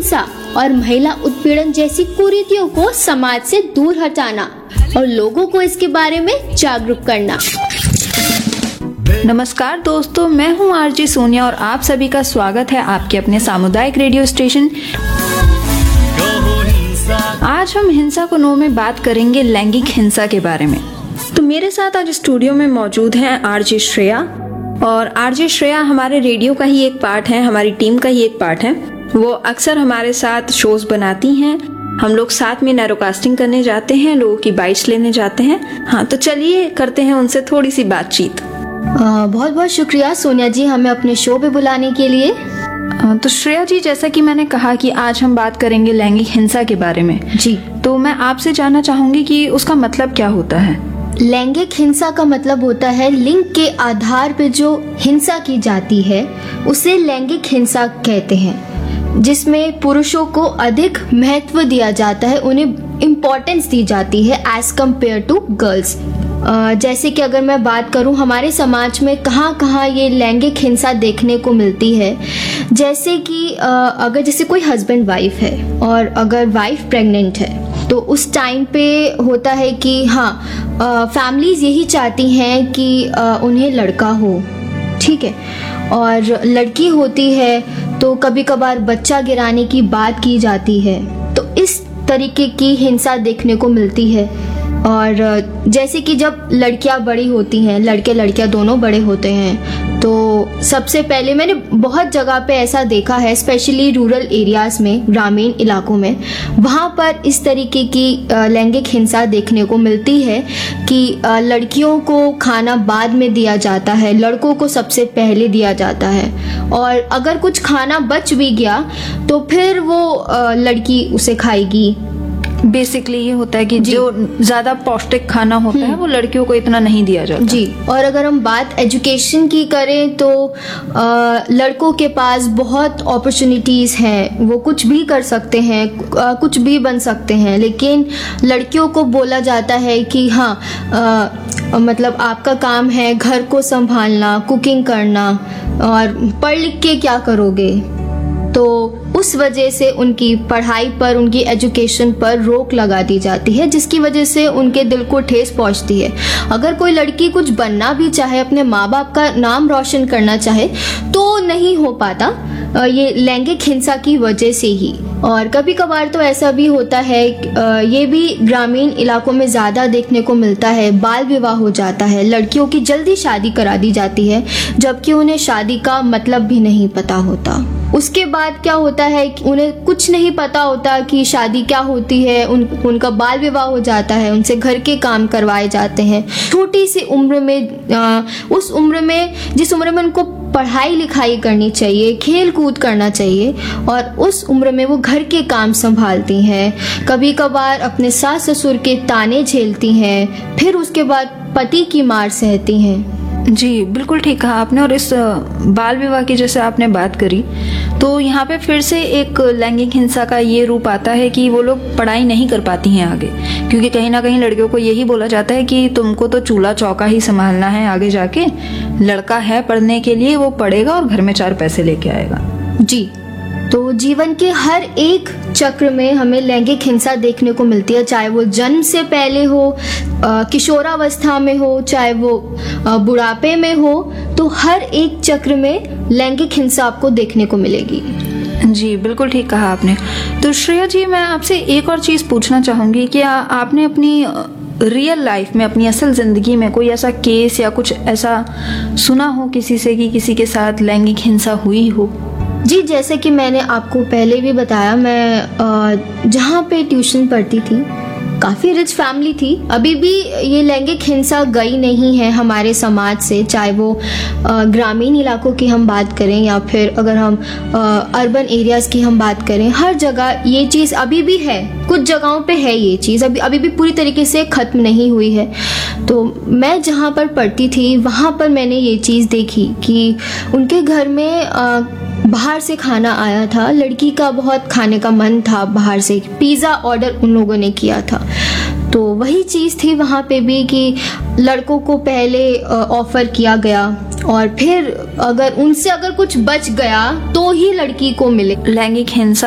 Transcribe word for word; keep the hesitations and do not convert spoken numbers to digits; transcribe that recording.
हिंसा और महिला उत्पीड़न जैसी कुरीतियों को समाज से दूर हटाना और लोगों को इसके बारे में जागरूक करना। नमस्कार दोस्तों, मैं हूं आरजे सोनिया और आप सभी का स्वागत है आपके अपने सामुदायिक रेडियो स्टेशन। आज हम हिंसा को नो में बात करेंगे लैंगिक हिंसा के बारे में। तो मेरे साथ आज स्टूडियो में मौजूद हैं आरजे श्रेया, और आरजे श्रेया हमारे रेडियो का ही एक पार्ट है, हमारी टीम का ही एक पार्ट है। वो अक्सर हमारे साथ शोज बनाती हैं, हम लोग साथ में नैरोकास्टिंग करने जाते हैं, लोगों की बाइट्स लेने जाते हैं। हाँ, तो चलिए करते हैं उनसे थोड़ी सी बातचीत। बहुत बहुत शुक्रिया सोनिया जी हमें अपने शो पे बुलाने के लिए। तो श्रेया जी, जैसा कि मैंने कहा कि आज हम बात करेंगे लैंगिक हिंसा के बारे में जी, तो मैं आपसे जानना चाहूंगी कि उसका मतलब क्या होता है। लैंगिक हिंसा का मतलब होता है लिंग के आधार पर जो हिंसा की जाती है उसे लैंगिक हिंसा कहते हैं, जिसमें पुरुषों को अधिक महत्व दिया जाता है, उन्हें इम्पोर्टेंस दी जाती है एज कम्पेयर टू गर्ल्स। जैसे कि अगर मैं बात करूं हमारे समाज में कहाँ कहाँ ये लैंगिक हिंसा देखने को मिलती है, जैसे कि अगर जैसे कोई हस्बैंड वाइफ है और अगर वाइफ प्रेग्नेंट है तो उस टाइम पे होता है कि हाँ फैमिलीज यही चाहती हैं कि आ, उन्हें लड़का हो, ठीक है, और लड़की होती है तो कभी कभार बच्चा गिराने की बात की जाती है। तो इस तरीके की हिंसा देखने को मिलती है। और जैसे कि जब लड़कियां बड़ी होती हैं, लड़के लड़कियां दोनों बड़े होते हैं, तो सबसे पहले मैंने बहुत जगह पे ऐसा देखा है, स्पेशली रूरल एरियाज में, ग्रामीण इलाकों में, वहाँ पर इस तरीके की लैंगिक हिंसा देखने को मिलती है कि लड़कियों को खाना बाद में दिया जाता है, लड़कों को सबसे पहले दिया जाता है, और अगर कुछ खाना बच भी गया तो फिर वो लड़की उसे खाएगी। बेसिकली ये होता है कि जो ज्यादा पौष्टिक खाना होता है वो लड़कियों को इतना नहीं दिया जाता जी। और अगर हम बात एजुकेशन की करें तो आ, लड़कों के पास बहुत अपॉर्चुनिटीज हैं, वो कुछ भी कर सकते हैं, आ, कुछ भी बन सकते हैं, लेकिन लड़कियों को बोला जाता है कि हाँ आ, मतलब आपका काम है घर को संभालना, कुकिंग करना, और पढ़ लिख के क्या करोगे। तो उस वजह से उनकी पढ़ाई पर, उनकी एजुकेशन पर रोक लगा दी जाती है, जिसकी वजह से उनके दिल को ठेस पहुंचती है। अगर कोई लड़की कुछ बनना भी चाहे, अपने माँ बाप का नाम रोशन करना चाहे, तो नहीं हो पाता, ये लैंगिक हिंसा की वजह से ही। और कभी कभार तो ऐसा भी होता है, ये भी ग्रामीण इलाकों में ज़्यादा देखने को मिलता है, बाल विवाह हो जाता है, लड़कियों की जल्दी शादी करा दी जाती है, जबकि उन्हें शादी का मतलब भी नहीं पता होता। उसके बाद क्या होता है कि उन्हें कुछ नहीं पता होता कि शादी क्या होती है, उन उनका बाल विवाह हो जाता है, उनसे घर के काम करवाए जाते हैं छोटी सी उम्र में। आ, उस उम्र में, जिस उम्र में उनको पढ़ाई लिखाई करनी चाहिए, खेल कूद करना चाहिए, और उस उम्र में वो घर के काम संभालती हैं, कभी कभार अपने सास ससुर के ताने झेलती हैं, फिर उसके बाद पति की मार सहती हैं। जी, बिल्कुल ठीक कहा आपने। और इस बाल विवाह की जैसे आपने बात करी, तो यहाँ पे फिर से एक लैंगिक हिंसा का ये रूप आता है कि वो लोग पढ़ाई नहीं कर पाती हैं आगे, क्योंकि कहीं ना कहीं लड़कियों को यही बोला जाता है कि तुमको तो चूल्हा चौका ही संभालना है, आगे जाके लड़का है पढ़ने के लिए, वो पढ़ेगा और घर में चार पैसे लेके आएगा। जी, तो जीवन के हर एक चक्र में हमें लैंगिक हिंसा देखने को मिलती है, चाहे वो जन्म से पहले हो, किशोरावस्था में हो, चाहे वो बुढ़ापे में हो, तो हर एक चक्र में लैंगिक हिंसा आपको देखने को मिलेगी। जी, बिल्कुल ठीक कहा आपने। तो श्रेया जी, मैं आपसे एक और चीज़ पूछना चाहूँगी कि आपने अपनी रियल लाइफ में, अपनी असल ज़िंदगी में कोई ऐसा केस या कुछ ऐसा सुना हो किसी से कि किसी के साथ लैंगिक हिंसा हुई हो? जी, जैसे कि मैंने आपको पहले भी बताया, मैं जहाँ पे ट्यूशन पढ़ती थी, काफ़ी रिच फैमिली थी। अभी भी ये लैंगिक हिंसा गई नहीं है हमारे समाज से, चाहे वो ग्रामीण इलाकों की हम बात करें या फिर अगर हम अर्बन एरियाज़ की हम बात करें, हर जगह ये चीज़ अभी भी है, कुछ जगहों पे है ये चीज़, अभी अभी भी पूरी तरीके से ख़त्म नहीं हुई है। तो मैं जहाँ पर पढ़ती थी वहाँ पर मैंने ये चीज़ देखी कि उनके घर में आ, बाहर से खाना आया था, लड़की का बहुत खाने का मन था, बाहर से पिज़्ज़ा ऑर्डर उन लोगों ने किया था। तो वही चीज़ थी वहाँ पे भी कि लड़कों को पहले ऑफ़र किया गया और फिर अगर उनसे अगर कुछ बच गया तो ही लड़की को मिले। लैंगिक हिंसा